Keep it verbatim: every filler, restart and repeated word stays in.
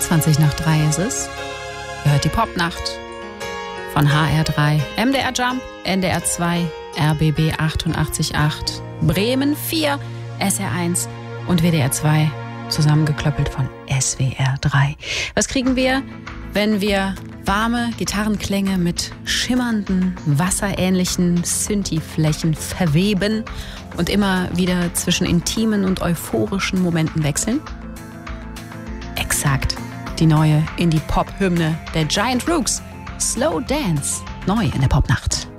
zwanzig nach drei ist es. Ihr hört die Popnacht von H R drei, M D R Jump, N D R zwei, R B B achtundachtzig Komma acht, Bremen vier, S R eins und W D R zwei, zusammengeklöppelt von S W R drei. Was kriegen wir, wenn wir warme Gitarrenklänge mit schimmernden, wasserähnlichen Synthi-Flächen verweben und immer wieder zwischen intimen und euphorischen Momenten wechseln? Exakt, die neue Indie-Pop-Hymne der Giant Rooks, Slow Dance, neu in der Popnacht.